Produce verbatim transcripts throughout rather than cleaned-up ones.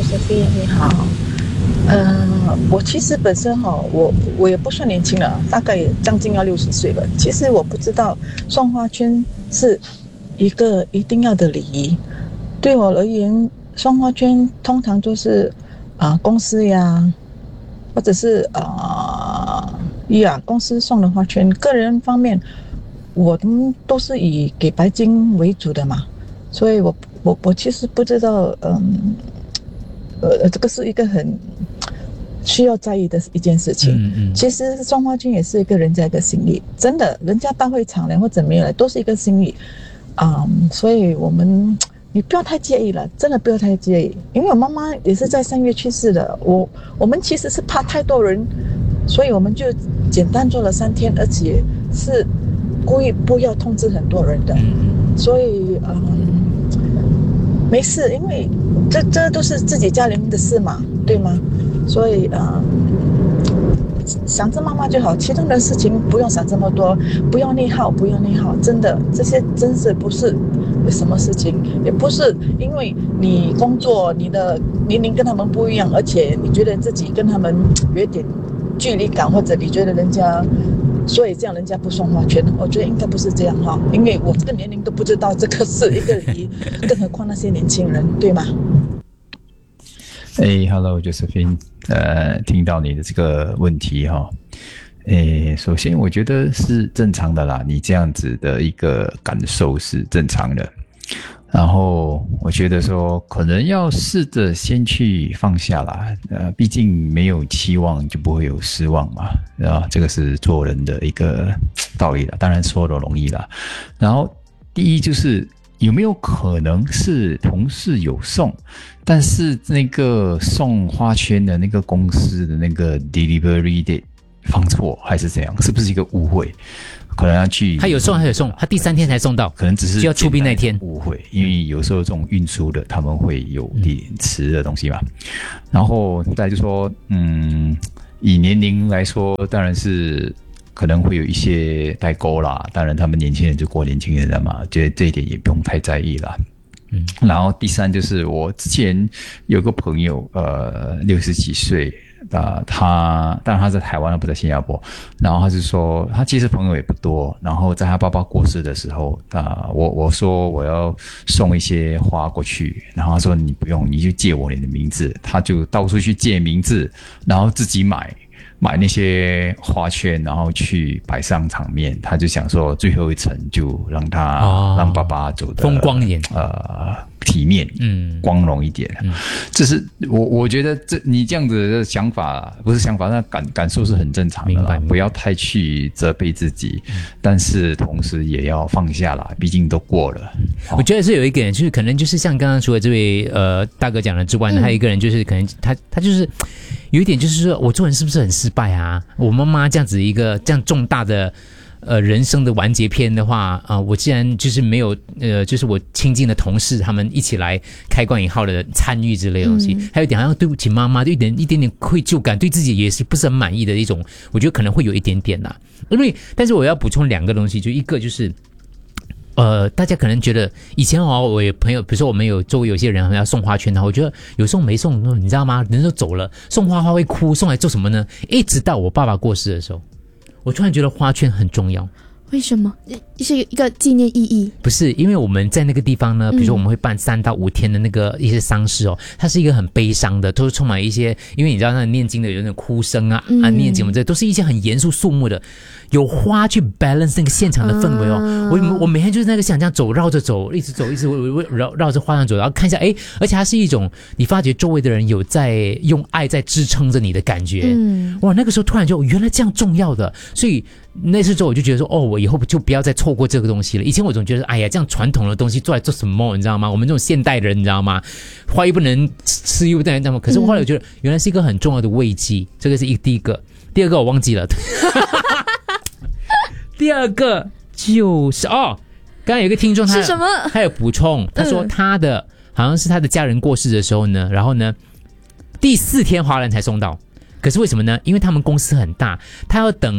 就是飞你好。呃，我其实本身哈，我我也不算年轻了，大概也将近要六十岁了。其实我不知道送花圈是一个一定要的礼仪。对我而言，送花圈通常都是啊、呃、公司呀，或者是啊呀公司送的花圈。个人方面，我们都是以给白金为主的嘛，所以我我我其实不知道，嗯，呃，这个是一个很需要在意的一件事情。 嗯嗯， 其实送花圈也是一个人家一个心意，真的，人家大会场来或者没有来，都是一个心意。嗯，所以我们你不要太介意了，真的不要太介意，因为我妈妈也是在三月去世的。我我们其实是怕太多人，所以我们就简单做了三天，而且是故意不要通知很多人的。所以嗯，没事，因为这这都是自己家人的事嘛，对吗？所以嗯，想着妈妈就好，其他的事情不用想这么多，不要内耗，不要内耗，真的，这些真是不是有什么事情，也不是因为你工作你的年龄跟他们不一样，而且你觉得自己跟他们有一点距离感，或者你觉得人家所以这样人家不送花圈，我觉得应该不是这样哈，因为我这个年龄都不知道这个是一个礼仪，更何况那些年轻人，对吗？ 哎、hey, ，Hello Josephine， 呃，听到你的这个问题哈，哎，首先我觉得是正常的啦，你这样子的一个感受是正常的。然后我觉得说，可能要试着先去放下啦，呃，毕竟没有期望就不会有失望嘛，啊，这个是做人的一个道理啦，当然说的容易啦。然后第一就是有没有可能是同事有送，但是那个送花圈的那个公司的那个 delivery date 放错，还是怎样？是不是一个误会？可能要去， 他有送，他有送，他第三天才送到， 可能只是就要出殡那天误会，因为有时候这种运输的他们会有点迟的东西嘛。然后再就说，嗯，以年龄来说，当然是可能会有一些代沟啦。当然，他们年轻人就过年轻人了嘛，觉得这一点也不用太在意啦。嗯，然后第三就是我之前有个朋友，呃，六十几岁。呃，他当然他在台湾，他不在新加坡。然后他就说，他其实朋友也不多。然后在他爸爸过世的时候，啊、呃，我我说我要送一些花过去，然后他说你不用，你就借我你的名字。他就到处去借名字，然后自己买买那些花圈，然后去摆上场面。他就想说最后一层就让他、哦、让爸爸走的风光一点， 呃。体面，嗯，光荣一点，嗯，这是我我觉得这你这样子的想法不是想法，那感感受是很正常的啦，不要太去责备自己，嗯，但是同时也要放下啦，毕竟都过了。 我觉得是有一个人，就是可能就是像刚刚除了这位呃大哥讲的之外呢，嗯，还有一个人就是可能他他就是有一点就是说我做人是不是很失败啊？我妈妈这样子一个这样重大的。呃，人生的完结篇的话啊，呃，我既然就是没有呃，就是我亲近的同事他们一起来开关引号的参与之类的东西，嗯，还有一点好像对不起妈妈，就一点一点点愧疚感，对自己也是不是很满意的一种，我觉得可能会有一点点啦。因为，但是我要补充两个东西，就一个就是。呃，大家可能觉得以前哦，我有朋友，比如说我们有周围有些人要送花圈，然后我觉得有送没送，你知道吗？人都走了，送花花会哭，送来做什么呢？一直到我爸爸过世的时候。我突然觉得花圈很重要， 为什么？是一个纪念意义？ 不是，因为我们在那个地方呢，比如说我们会办三到五天的那个一些丧事哦，它是一个很悲伤的，都是充满一些，因为你知道那念经的有那种哭声啊，嗯、啊念经，我们这都是一些很严肃肃穆的，有花去 balance 那个现场的氛围哦。啊、我我每天就是那个现场这样走，绕着走，一直走，一直绕绕着花上走，然后看一下，哎，而且它是一种你发觉周围的人有在用爱在支撑着你的感觉，嗯，哇，那个时候突然就原来这样重要的，所以。那次之后我就觉得说，哦，我以后就不要再错过这个东西了。以前我总觉得，哎呀，这样传统的东西做来做什么？你知道吗？我们这种现代人，你知道吗？花又不能吃，又不能这么。可是我后来我觉得，原来是一个很重要的慰藉。这个是一第一个，第二个我忘记了。第二个就是哦，刚刚有一个听众他是什么？ 他有补充，他说他的、嗯、好像是他的家人过世的时候呢，然后呢，第四天华人才送到。可是为什么呢？因为他们公司很大，他要等。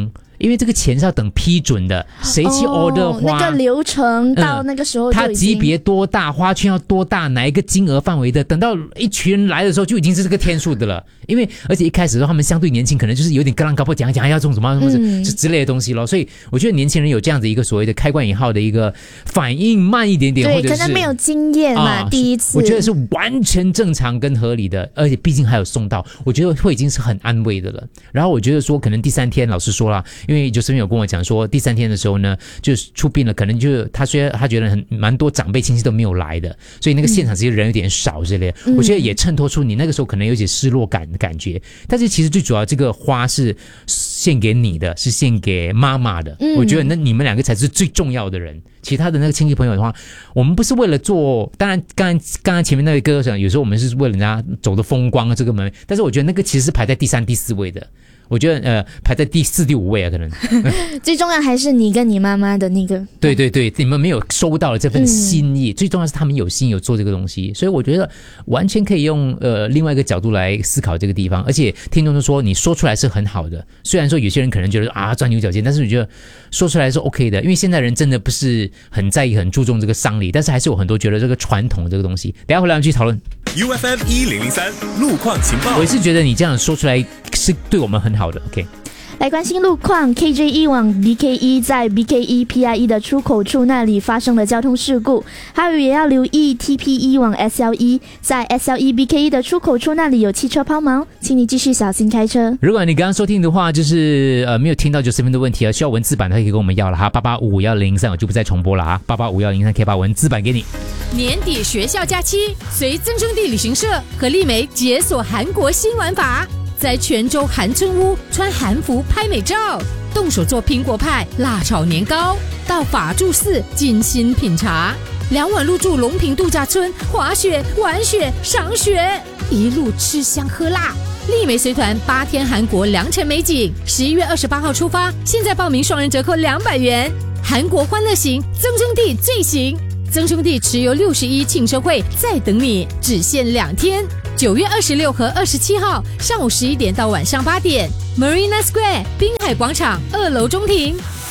因为这个钱是要等批准的，谁去 order 花、 哦、那个流程到那个时候就已经、 嗯、它级别多大，花圈要多大，哪一个金额范围的，等到一群人来的时候就已经是这个天数的了。因为而且一开始的时候他们相对年轻，可能就是有点高浪高破讲讲要种什么什么什之类的东西咯，所以我觉得年轻人有这样的一个所谓的开关引号的一个反应慢一点点， 对， 或者是可能没有经验嘛、啊，第一次， 我觉得是完全正常跟合理的，而且毕竟还有送到，我觉得会已经是很安慰的了。然后我觉得说可能第三天老师说了，因为就是有跟我讲说第三天的时候呢就是出殡了，可能就他虽然他觉得很蛮多长辈亲戚都没有来的，所以那个现场其实人有点少之类的、嗯、我觉得也衬托出你那个时候可能有些失落感的感觉。但是其实最主要这个花是献给你的，是献给妈妈的、嗯、我觉得那你们两个才是最重要的人。其他的那个亲戚朋友的话，我们不是为了做，当然刚刚刚刚前面那位哥哥讲，有时候我们是为了人家走的风光这个门，但是我觉得那个其实是排在第三第四位的，我觉得呃排在第四第五位啊，可能最重要还是你跟你妈妈的那个， 对对对，你们没有收到了这份心意、嗯、最重要是他们有心有做这个东西，所以我觉得完全可以用呃另外一个角度来思考这个地方。而且听众都说你说出来是很好的，虽然说有些人可能觉得啊钻牛角尖，但是我觉得说出来是 OK 的，因为现在人真的不是很在意很注重这个丧礼，但是还是有很多觉得这个传统这个东西。等一下回来我们继续讨论 U F M 一零零三路况情报。 我也是觉得你这样说出来是对我们很好的 OK。 来关心路况 ，K J E 往 B K E 在 B K E P I E 的出口处那里发生了交通事故，还有也要留意 T P E 往 S L E 在 S L E B K E 的出口处那里有汽车抛锚，请你继续小心开车。 如果你刚刚收听的话，就是呃没有听到九十分的问题啊，需要文字版的可以跟我们要了哈，八八五五幺零三我就不再重播了哈，八八五幺零三可以把文字版给你。 年底学校假期，随增生地旅行社和丽梅解锁韩国新玩法。在泉州韩村屋穿韩服拍美照，动手做苹果派、辣炒年糕，到法住寺精心品茶，两晚入住龙坪度假村，滑雪、玩雪、赏雪，一路吃香喝辣。丽梅随团八天韩国良辰美景，十一月二十八号出发，现在报名双人折扣两百元。韩国欢乐行，增生地最行。曾兄弟持有六十一庆生会在等你，只限两天，九月二十六和二十七号上午十一点到晚上八点 ，Marina Square 滨海广场二楼中庭。